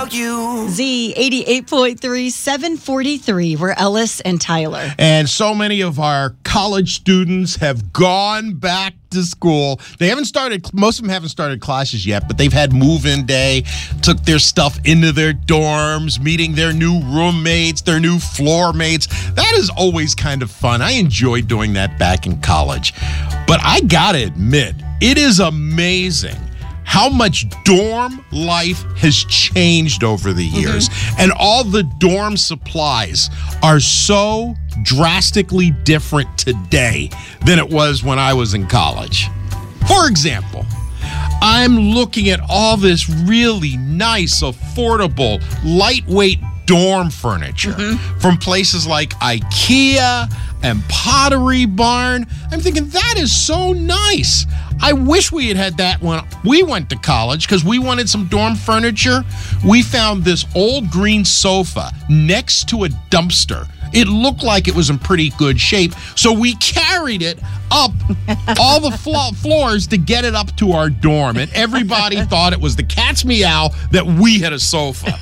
without you. Z88.3, 743. We're Ellis and Tyler. And so many of our college students have gone back to school. They haven't started, most of them haven't started classes yet, but they've had move-in day, took their stuff into their dorms, meeting their new roommates, their new floor mates. That is always kind of fun. I enjoyed doing that back in college. But I gotta admit, it is amazing how much dorm life has changed over the years. And all the dorm supplies are so drastically different today than it was when I was in college. For example, I'm looking at all this really nice, affordable, lightweight dorm furniture from places like IKEA and Pottery Barn. I'm thinking, that is so nice. I wish we had had that when we went to college because we wanted some dorm furniture. We found this old green sofa next to a dumpster. It looked like it was in pretty good shape, so we carried it up all the floors to get it up to our dorm, and everybody thought it was the cat's meow that we had a sofa.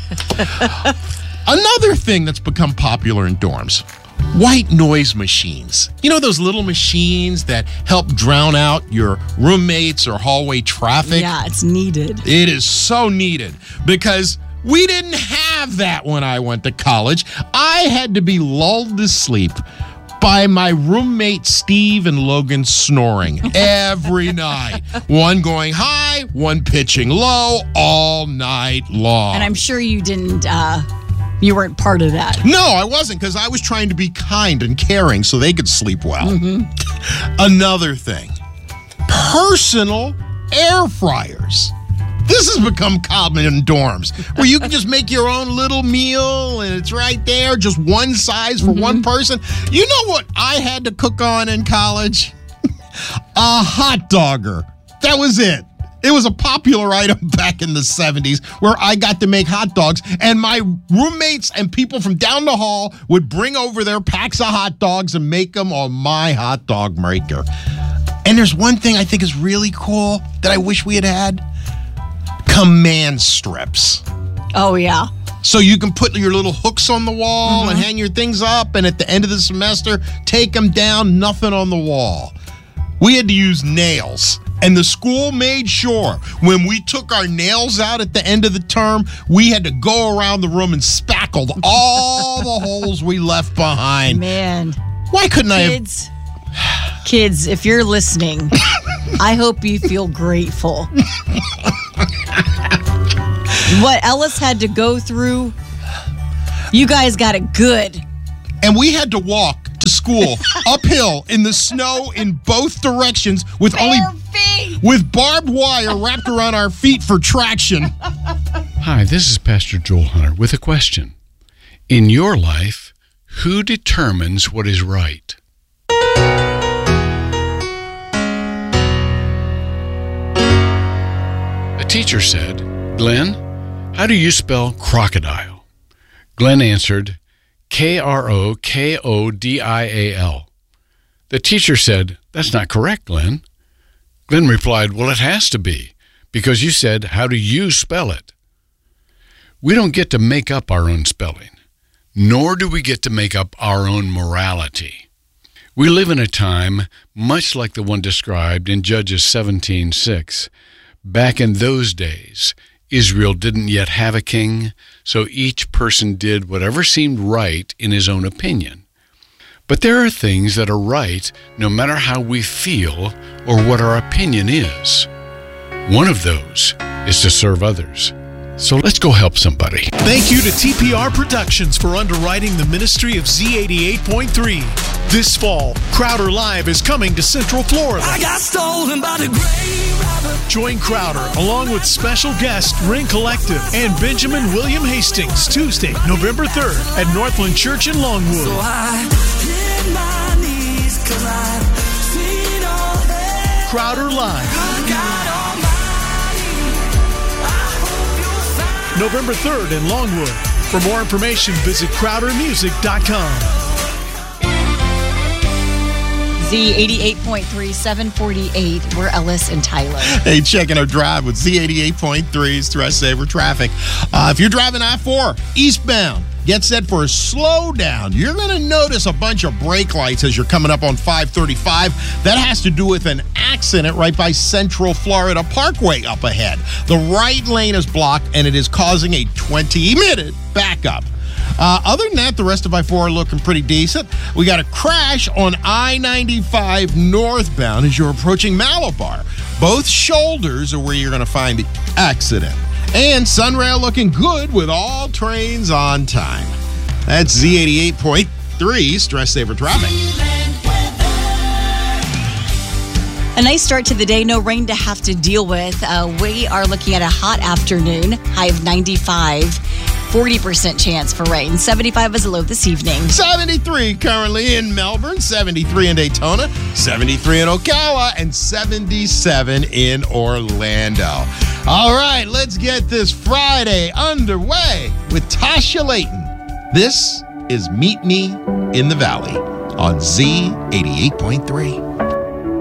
Another thing that's become popular in dorms, white noise machines. You know those little machines that help drown out your roommates or hallway traffic? Yeah, it's needed. It is so needed because we didn't have that when I went to college. I had to be lulled to sleep by my roommate Steve and Logan snoring every night. One going high, one pitching low all night long. And I'm sure you didn't, you weren't part of that. No, I wasn't, because I was trying to be kind and caring so they could sleep well. Another thing, personal air fryers. This has become common in dorms, where you can just make your own little meal, and it's right there, just one size for one person. You know what I had to cook on in college? A hot dogger. That was it. It was a popular item back in the 70s where I got to make hot dogs, and my roommates and people from down the hall would bring over their packs of hot dogs and make them on my hot dog maker. And there's one thing I think is really cool that I wish we had had. Command strips. Oh, yeah. So you can put your little hooks on the wall and hang your things up, and at the end of the semester, take them down, nothing on the wall. We had to use nails. And the school made sure when we took our nails out at the end of the term, we had to go around the room and spackle all the holes we left behind. Man. Why couldn't Kids, if you're listening, I hope you feel grateful. What Ellis had to go through, you guys got it good. And we had to walk to school uphill in the snow in both directions with with barbed wire wrapped around our feet for traction. Hi, this is Pastor Joel Hunter with a question. In your life, who determines what is right? A teacher said, "Glenn, how do you spell crocodile?" Glenn answered, Krokodial. The teacher said, "That's not correct, Glenn." Glenn replied, "Well, it has to be, because you said, how do you spell it?" We don't get to make up our own spelling, nor do we get to make up our own morality. We live in a time much like the one described in Judges 17:6. Back in those days, Israel didn't yet have a king, so each person did whatever seemed right in his own opinion. But there are things that are right no matter how we feel or what our opinion is. One of those is to serve others. So let's go help somebody. Thank you to TPR Productions for underwriting the ministry of Z88.3. This fall, Crowder Live is coming to Central Florida. I got stolen by the grave robber. Join Crowder along with special guest Ring Collective and Benjamin William Hastings Tuesday, November 3rd at Northland Church in Longwood. So I hit my knees 'cause I've seen all that. Crowder Live. Good God Almighty, I hope you'll find November 3rd in Longwood. For more information, visit crowdermusic.com. Z88.3, 748. We're Ellis and Tyler. Hey, checking our drive with Z88.3 Stress Saver Traffic. If you're driving I-4 eastbound, get set for a slowdown. You're going to notice a bunch of brake lights as you're coming up on 535. That has to do with an accident right by Central Florida Parkway up ahead. The right lane is blocked, and it is causing a 20-minute backup. Other than that, the rest of I-4 are looking pretty decent. We got a crash on I-95 northbound as you're approaching Malabar. Both shoulders are where you're going to find the accident. And Sunrail looking good with all trains on time. That's Z88.3 Stress Saver Traffic. A nice start to the day. No rain to have to deal with. We are looking at a hot afternoon. High of 95. 40% chance for rain. 75 is a low this evening. 73 currently in Melbourne, 73 in Daytona, 73 in Ocala, and 77 in Orlando. All right, let's get this Friday underway with Tasha Layton. This is Meet Me in the Valley on Z88.3.